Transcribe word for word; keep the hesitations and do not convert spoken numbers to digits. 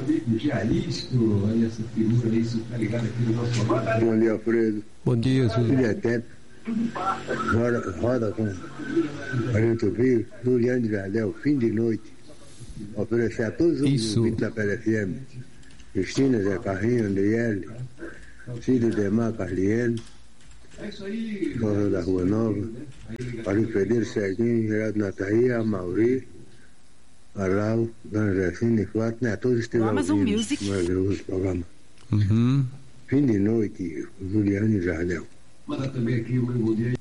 Bom dia, Alfredo. Bom dia, Suzy. Filha Tempo. Roda, roda com quarenta Rio, Juliano de Jardel, fim de noite. Oferecer a todos os ouvintes da P L F M. Cristina, Zé Carrinho, Andriele, Cílio Demar, Carliene, Jorge da Rua Nova, Paulinho Pedreiro, Serginho, Geraldo Nataía, Mauri, Alau, Dona Jacina e Flávio, né? Todos estiveram ouvindo esse maravilhoso programa. Uhum. Fim de noite, Juliano de Jardel. Manda também aqui o meu bom dia.